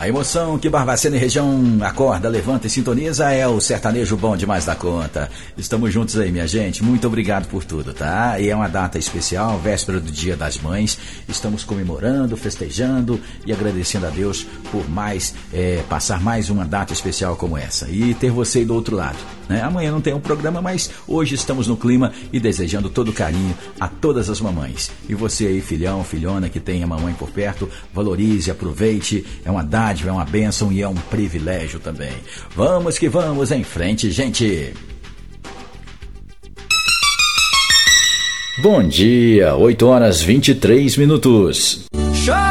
A emoção que Barbacena e região acorda, levanta e sintoniza é o sertanejo bom demais da conta. Estamos juntos aí, minha gente. Muito obrigado por tudo, tá? E é uma data especial, véspera do Dia das Mães. Estamos comemorando, festejando e agradecendo a Deus por passar mais uma data especial como essa. E ter você aí do outro lado, né? Amanhã não tem um programa, mas hoje estamos no clima e desejando todo o carinho a todas as mamães. E você aí, filhão, filhona que tem a mamãe por perto, valorize, aproveite. É uma dádiva, é uma bênção e é um privilégio também. Vamos que vamos em frente, gente! Bom dia, 8 horas 23 minutos.